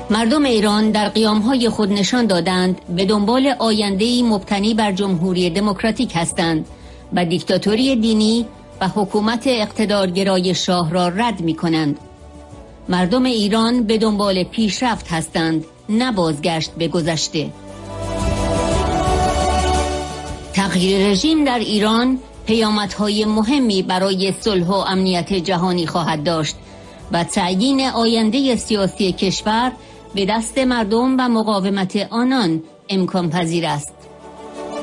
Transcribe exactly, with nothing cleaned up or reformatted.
مردم ایران در قیامهای خود نشان دادند به دنبال آینده‌ای مبتنی بر جمهوری دموکراتیک هستند و دیکتاتوری دینی و حکومت اقتدارگرای شاه را رد می کنند. مردم ایران به دنبال پیشرفت هستند، نه بازگشت به گذشته. تغییر رژیم در ایران پیامدهای مهمی برای صلح و امنیت جهانی خواهد داشت و تعیین آینده سیاسی کشور به دست مردم و مقاومت آنان امکان پذیر است.